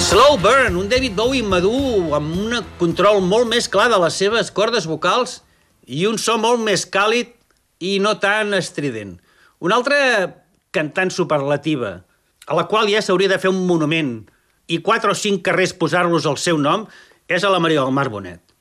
Slow Burn, un David Bowie madur amb un control molt més clar de les seves cordes vocals i un so molt més càlid i no tan estrident. Una altra cantant superlativa, a la qual ja s'hauria de fer un monument i 4 o 5 carrers posar-los al seu nom, és a la Maria del Mar Bonet.